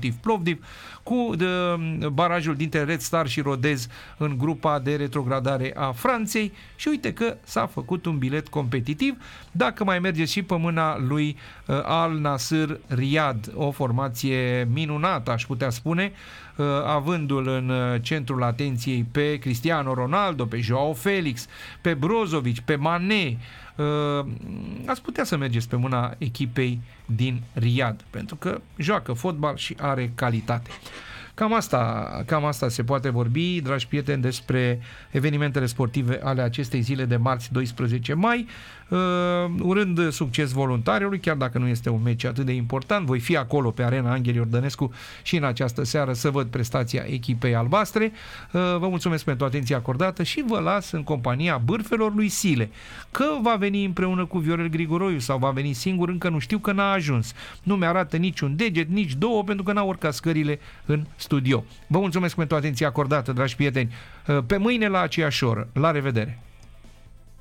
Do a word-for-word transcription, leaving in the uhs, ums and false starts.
Lokomotiv Plovdiv, cu de, barajul dintre Red Star și Rodez în grupa de retrogradare a Franței și uite că s-a făcut un bilet competitiv, dacă mai mergeți și pe mâna lui uh, Al Nassr Riyad, o formație minunată, aș putea spune, uh, avându-l în centrul atenției pe Cristiano Ronaldo, pe Joao Felix, pe Brozovic, pe Mané. Uh, ați putea să mergeți pe mâna echipei din Riyad, pentru că joacă fotbal și are calitate. Cam asta, cam asta se poate vorbi, dragi prieteni, despre evenimentele sportive ale acestei zile de marți doisprezece mai, uh, urând succes voluntariului, chiar dacă nu este un meci atât de important. Voi fi acolo pe Arena Anghel Iordănescu și în această seară să văd prestația echipei albastre. Uh, vă mulțumesc pentru atenția acordată și vă las în compania bârfelor lui Sile. Că va veni împreună cu Viorel Grigoroiu sau va veni singur, încă nu știu, că n-a ajuns. Nu mi-arată niciun deget, nici două, pentru că n-a urcat scările în studio. Vă mulțumesc pentru atenția acordată, dragi prieteni. Pe mâine la aceeași oră. La revedere!